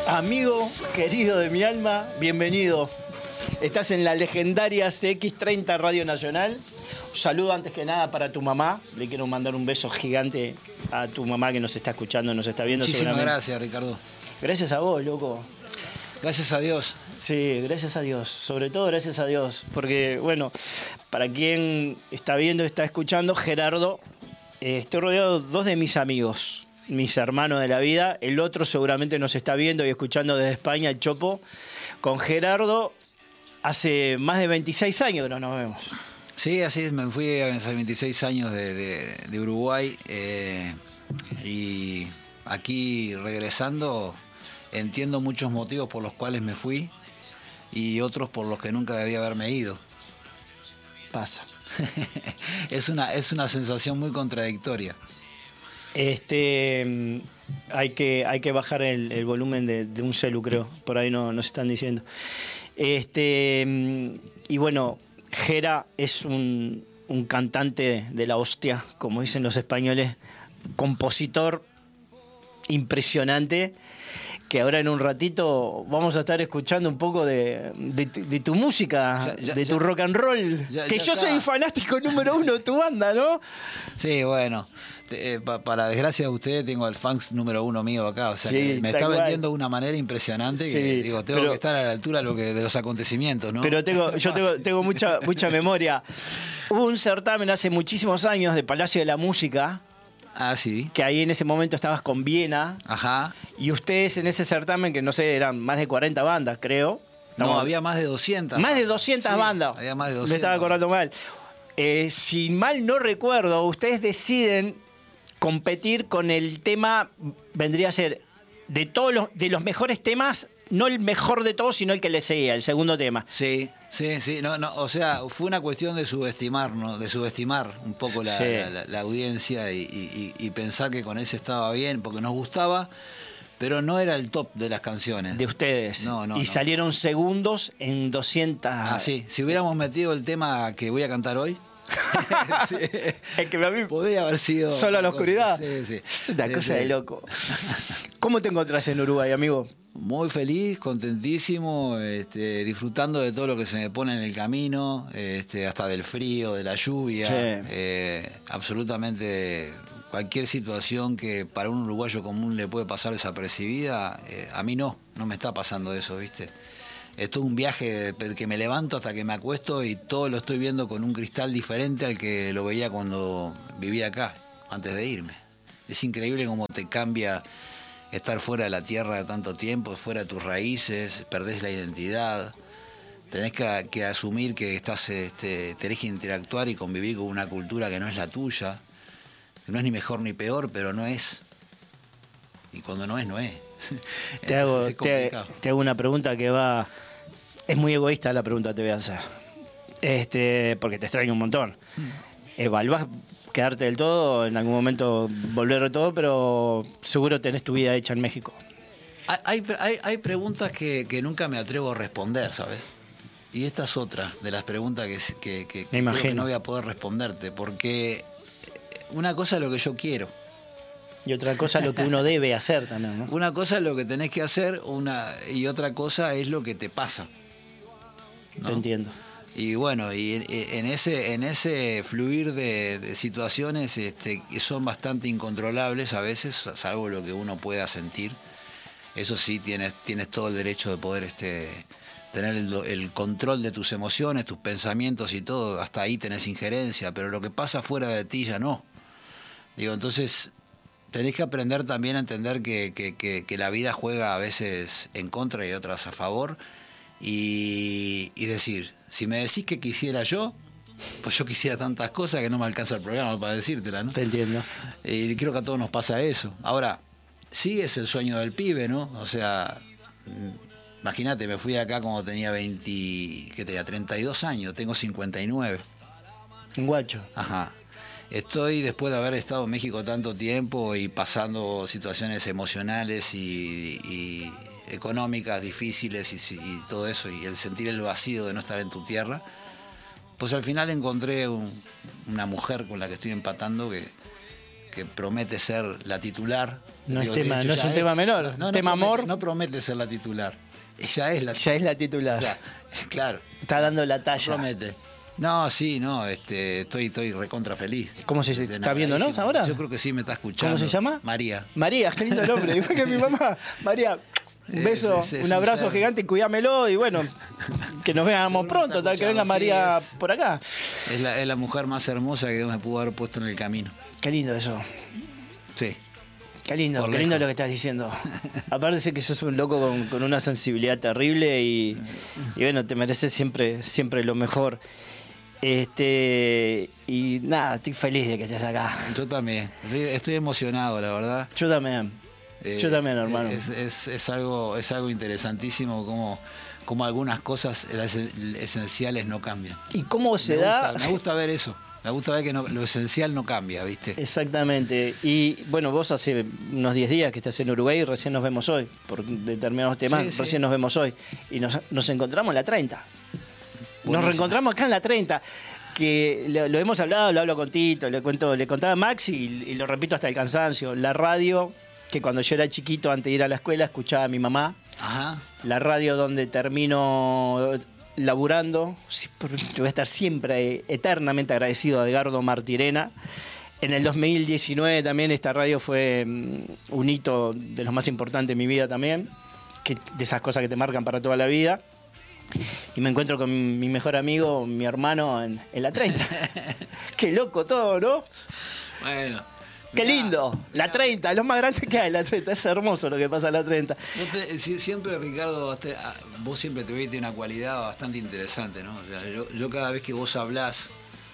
Amigo querido de mi alma, bienvenido. Estás en la legendaria CX30 Radio Nacional. Un saludo antes que nada para tu mamá. Le quiero mandar un beso gigante a tu mamá que nos está escuchando, nos está viendo. Muchísimas gracias, Ricardo. Gracias a vos, loco. Gracias a Dios. Sí, gracias a Dios. Sobre todo gracias a Dios. Porque, bueno, para quien está viendo, está escuchando, Gerardo, estoy rodeado de dos de mis amigos, mis hermanos de la vida. El otro seguramente nos está viendo y escuchando desde España, el Chopo. Con Gerardo, hace más de 26 años que no nos vemos. Sí, así es. Me fui hace 26 años de Uruguay y aquí regresando entiendo muchos motivos por los cuales me fui y otros por los que nunca debía haberme ido. Pasa. Es una sensación muy contradictoria. Hay que bajar el volumen de un celu, creo. Por ahí nos están diciendo. Y bueno, Gera es un cantante de la hostia, como dicen los españoles, compositor impresionante, que ahora en un ratito vamos a estar escuchando un poco de tu música, tu rock and roll, que yo soy fanático número uno de tu banda, ¿no? Sí, bueno, para desgracia de ustedes tengo al fans número uno mío acá, o sea, sí, me está vendiendo de una manera impresionante, sí, que digo, tengo que estar a la altura de los acontecimientos, ¿no? Pero tengo mucha memoria. Hubo un certamen hace muchísimos años de Palacio de la Música. Ah, sí. Que ahí en ese momento estabas con Viena. Ajá. Y ustedes en ese certamen, que no sé, eran más de 40 bandas, creo. No, había más de 200. Más de 200 bandas. Había más de 200. Me estaba acordando mal. Si mal no recuerdo, ustedes deciden competir con el tema, vendría a ser, de los mejores temas, no el mejor de todos, sino el que le seguía, el segundo tema. Sí. No, o sea, fue una cuestión de subestimar, ¿no? De subestimar un poco la audiencia y pensar que con ese estaba bien, porque nos gustaba, pero no era el top de las canciones. De ustedes. No. Salieron segundos en 200. Ah, sí. Si hubiéramos metido el tema que voy a cantar hoy, sí. Es que a mí podría haber sido solo a la oscuridad. Sí. Es una cosa de loco. ¿Cómo te encontrás en Uruguay, amigo? Muy feliz, contentísimo, disfrutando de todo lo que se me pone en el camino, hasta del frío, de la lluvia, sí. Absolutamente cualquier situación que para un uruguayo común le puede pasar desapercibida, a mí no me está pasando eso, ¿viste? Esto es un viaje que me levanto hasta que me acuesto y todo lo estoy viendo con un cristal diferente al que lo veía cuando vivía acá, antes de irme. Es increíble cómo te cambia estar fuera de la tierra de tanto tiempo, fuera de tus raíces, perdés la identidad, tenés que asumir que tenés que interactuar y convivir con una cultura que no es la tuya, que no es ni mejor ni peor, pero no es. Y cuando no es, no es. Te hago una pregunta que va... Es muy egoísta la pregunta que te voy a hacer. Porque te extraño un montón. ¿Evaluás quedarte del todo, en algún momento volver de todo, pero seguro tenés tu vida hecha en México? Hay preguntas que nunca me atrevo a responder, ¿sabes? Y esta es otra de las preguntas que creo que no voy a poder responderte, porque una cosa es lo que yo quiero. Y otra cosa es lo que uno debe hacer también, ¿no? Una cosa es lo que tenés que hacer, y otra cosa es lo que te pasa, ¿no? Te entiendo. Y bueno, y en ese fluir de situaciones que son bastante incontrolables a veces, salvo lo que uno pueda sentir, eso sí, tienes todo el derecho de poder tener el control de tus emociones, tus pensamientos y todo, hasta ahí tenés injerencia, pero lo que pasa fuera de ti ya no. Digo, entonces tenés que aprender también a entender que la vida juega a veces en contra y otras a favor, y decir, si me decís que quisiera yo, pues yo quisiera tantas cosas que no me alcanza el programa para decírtela, ¿no? Te entiendo. Y creo que a todos nos pasa eso. Ahora, sí es el sueño del pibe, ¿no? O sea, imagínate, me fui acá cuando tenía 32 años, tengo 59. Un guacho. Ajá. Estoy, después de haber estado en México tanto tiempo y pasando situaciones emocionales y económicas difíciles y todo eso, y el sentir el vacío de no estar en tu tierra, pues al final encontré una mujer con la que estoy empatando que que promete ser la titular. No es un tema menor, tema amor. No promete ser la titular. Ella es la titular. Ya es la titular. O sea, claro. Está dando la talla. No promete. No, sí, no, estoy recontra feliz. ¿Cómo se está viéndonos ahora? Yo creo que sí me está escuchando. ¿Cómo se llama? María. María, qué lindo nombre. Igual que mi mamá. María, un beso, un abrazo gigante y cuídamelo. Y bueno, que nos veamos pronto, tal que venga María por acá. Es la mujer más hermosa que Dios me pudo haber puesto en el camino. Qué lindo eso. Sí. Qué lindo lo que estás diciendo. Aparte sé que sos un loco con una sensibilidad terrible y bueno, te mereces siempre lo mejor. Y nada, estoy feliz de que estés acá. Yo también. Estoy emocionado, la verdad. Yo también, hermano. Es algo interesantísimo como algunas cosas esenciales no cambian. ¿Y cómo se da? Me gusta ver eso. Me gusta ver que lo esencial no cambia, ¿viste? Exactamente. Y bueno, vos hace unos 10 días que estás en Uruguay y recién nos vemos hoy, por determinados temas, recién nos vemos hoy. Y nos encontramos en la 30. Nos reencontramos acá en la 30, que lo hemos hablado, lo hablo con Tito, le contaba a Max y lo repito hasta el cansancio. La radio, que cuando yo era chiquito, antes de ir a la escuela, escuchaba a mi mamá. Ajá. La radio donde termino laburando, voy a estar siempre eternamente agradecido a Edgardo Martirena. En el 2019 también esta radio fue un hito de los más importantes de mi vida también, de esas cosas que te marcan para toda la vida. Y me encuentro con mi mejor amigo, mi hermano, en la 30. Qué loco todo, ¿no? Bueno. Qué lindo. La 30, lo más grande que hay, la 30. Es hermoso lo que pasa en la 30. Siempre, Ricardo, vos siempre tuviste una cualidad bastante interesante, ¿no? O sea, yo cada vez que vos hablás,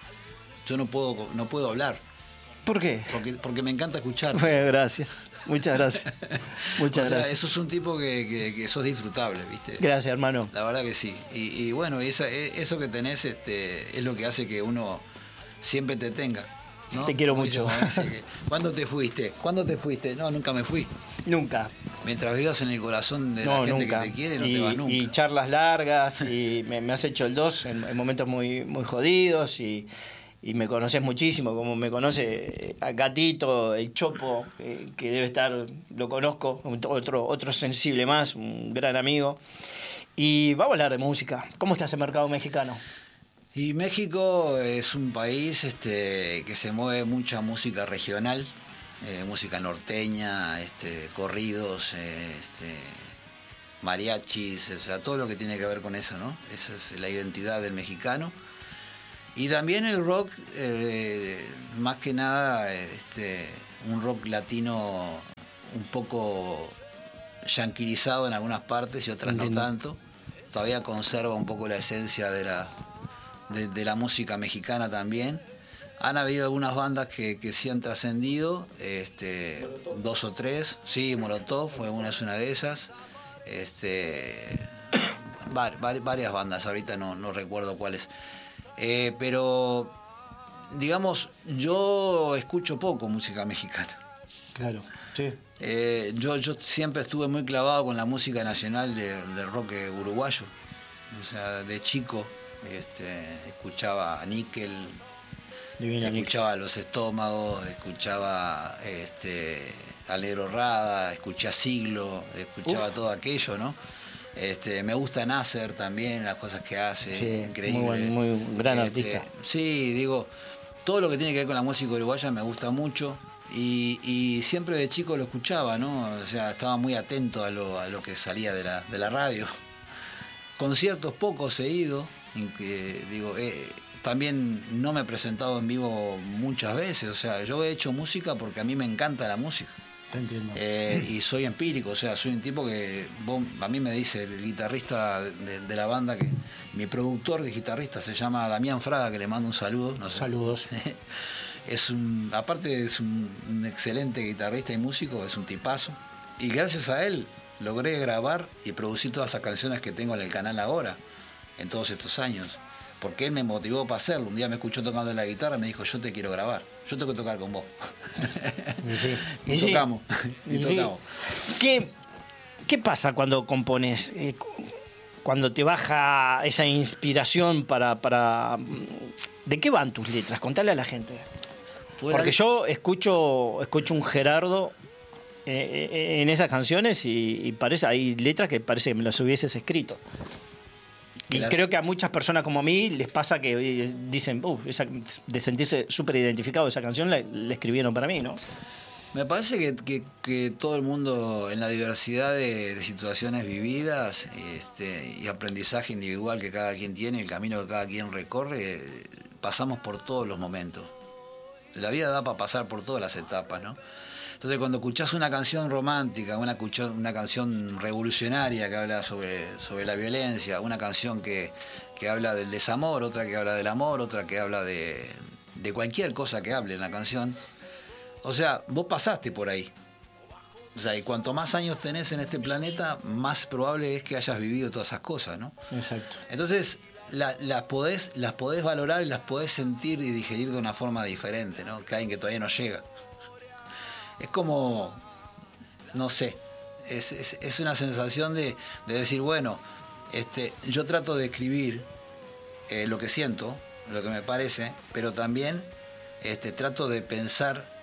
yo no puedo hablar. ¿Por qué? Porque me encanta escuchar. Bueno, gracias. Muchas gracias. Muchas gracias. Eso es un tipo que sos disfrutable, ¿viste? Gracias, hermano. La verdad que sí. Y bueno, eso que tenés es lo que hace que uno siempre te tenga, ¿no? Te quiero mucho. ¿Cuándo te fuiste? No, nunca me fui. Nunca. Mientras vivas en el corazón de la gente que te quiere, no te vas nunca. Y charlas largas, y me has hecho el 2 en momentos muy, muy jodidos, y me conoces muchísimo, como me conoce a Gatito, el Chopo, que debe estar, lo conozco, otro sensible más, un gran amigo. Y vamos a hablar de música. ¿Cómo está ese mercado mexicano? Y México es un país que se mueve mucha música regional, música norteña, corridos, mariachis, o sea, todo lo que tiene que ver con eso, ¿no? Esa es la identidad del mexicano. Y también el rock, más que nada, un rock latino un poco yanquirizado en algunas partes y otras no tanto. Todavía conserva un poco la esencia de la música mexicana también. Han habido algunas bandas que sí han trascendido, 2 o 3. Sí, Molotov es una de esas. Varias bandas, ahorita no recuerdo cuáles. Pero, digamos, yo escucho poco música mexicana. Claro, sí. Yo siempre estuve muy clavado con la música nacional del rock uruguayo. O sea, de chico escuchaba a Níquel, escuchaba a Los Estómagos, escuchaba a Negro Rada, escuché a Siglo, escuchaba todo aquello, ¿no? Me gusta Nasser también, las cosas que hace, sí, increíble. Muy gran artista. Sí, digo, todo lo que tiene que ver con la música uruguaya me gusta mucho y siempre de chico lo escuchaba, ¿no? O sea, estaba muy atento a lo que salía de la radio. Conciertos pocos he ido, también no me he presentado en vivo muchas veces, o sea, yo he hecho música porque a mí me encanta la música. Te entiendo. Y soy empírico, o sea, soy un tipo que a mí me dice el guitarrista de la banda, que mi productor que es guitarrista se llama Damián Fraga, que le mando un saludo. No sé. Saludos. Aparte es un excelente guitarrista y músico, es un tipazo. Y gracias a él logré grabar y producir todas esas canciones que tengo en el canal ahora, en todos estos años. Porque él me motivó para hacerlo. Un día me escuchó tocando la guitarra y me dijo, yo te quiero grabar, yo tengo que tocar con vos. Y tocamos. ¿Qué pasa cuando compones? Cuando te baja esa inspiración para... ¿De qué van tus letras? Contale a la gente. Porque yo escucho un Gerardo en esas canciones y parece, hay letras que parece que me las hubieses escrito. Y creo que a muchas personas como a mí les pasa que dicen, de sentirse súper identificado, esa canción la escribieron para mí, ¿no? Me parece que todo el mundo, en la diversidad de situaciones vividas y aprendizaje individual que cada quien tiene, el camino que cada quien recorre, pasamos por todos los momentos. La vida da para pasar por todas las etapas, ¿no? Entonces, cuando escuchás una canción romántica, una canción revolucionaria que habla sobre la violencia, una canción que habla del desamor, otra que habla del amor, otra que habla de cualquier cosa que hable en la canción, o sea, vos pasaste por ahí. O sea, y cuanto más años tenés en este planeta, más probable es que hayas vivido todas esas cosas, ¿no? Exacto. Entonces, las podés valorar y las podés sentir y digerir de una forma diferente, ¿no? Que alguien que todavía no llega. Es como, no sé, es una sensación de decir, bueno, yo trato de escribir lo que siento, lo que me parece, pero también trato de pensar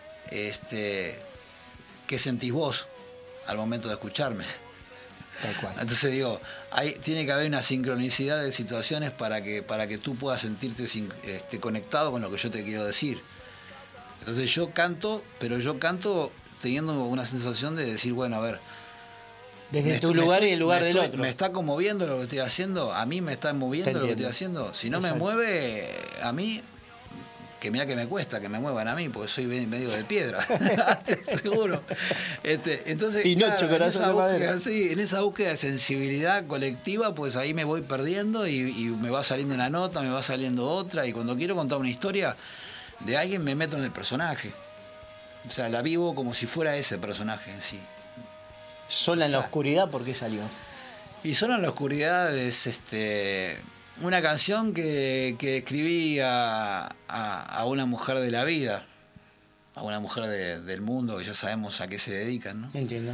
qué sentís vos al momento de escucharme. Tal cual. Entonces digo, tiene que haber una sincronicidad de situaciones para que tú puedas sentirte conectado con lo que yo te quiero decir. Entonces yo canto, pero yo canto teniendo una sensación de decir, bueno, a ver, desde tu lugar y el lugar del otro. ¿Me está conmoviendo lo que estoy haciendo? ¿A mí me está moviendo lo que estoy haciendo? Si no me mueve, a mí, que mira que me cuesta que me muevan a mí, porque soy medio de piedra, seguro. Entonces, Pinocho, corazón de madera. En esa búsqueda de sensibilidad colectiva, pues ahí me voy perdiendo y me va saliendo una nota, me va saliendo otra, y cuando quiero contar una historia de alguien me meto en el personaje. O sea, la vivo como si fuera ese personaje en sí. Sola en la oscuridad, ¿por qué salió? Y Sola en la oscuridad es una canción que escribí a una mujer de la vida, a una mujer del mundo, que ya sabemos a qué se dedican, ¿no? Entiendo.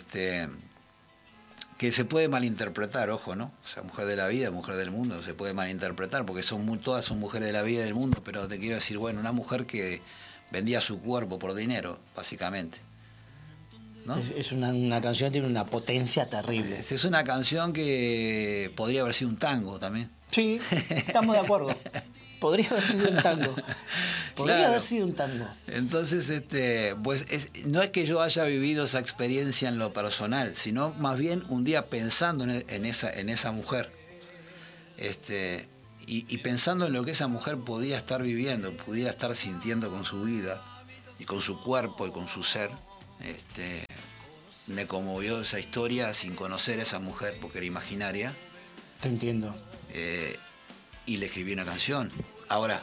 Que se puede malinterpretar, ojo, ¿no? O sea, mujer de la vida, mujer del mundo, se puede malinterpretar, porque todas son mujeres de la vida y del mundo, pero te quiero decir, bueno, una mujer que vendía su cuerpo por dinero, básicamente, ¿no? Es una canción que tiene una potencia terrible. Es una canción que podría haber sido un tango también. Sí, estamos de acuerdo. Podría haber sido un tango. Podría haber sido un tango. Entonces, pues no es que yo haya vivido esa experiencia en lo personal, sino más bien un día pensando en esa mujer, y pensando en lo que esa mujer podía estar viviendo, pudiera estar sintiendo con su vida y con su cuerpo y con su ser, me conmovió esa historia sin conocer a esa mujer porque era imaginaria. Te entiendo. Y le escribí una canción. Ahora,